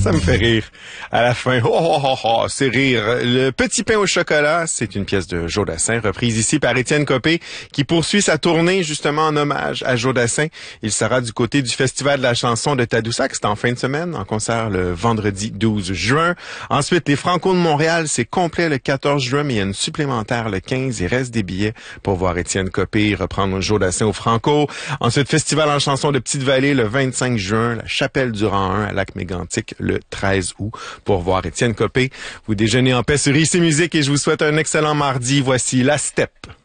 Ça me fait rire. À la fin, c'est rire. Le petit pain au chocolat, c'est une pièce de Joe Dassin, reprise ici par Étienne Copé, qui poursuit sa tournée justement en hommage à Joe Dassin. Il sera du côté du Festival de la chanson de Tadoussac, c'est en fin de semaine, en concert le vendredi 12 juin. Ensuite, les Franco de Montréal, c'est complet le 14 juin, mais il y a une supplémentaire le 15. Il reste des billets pour voir Étienne Copé reprendre Joe Dassin au Franco. Ensuite, Festival en chanson de Petite-Vallée le 25 juin, la Chapelle du Rang 1 à Lac-Mégantic le 13 août pour voir Étienne Copé. Vous déjeunez en paix sur IC Musique et je vous souhaite un excellent mardi. Voici La Steppe.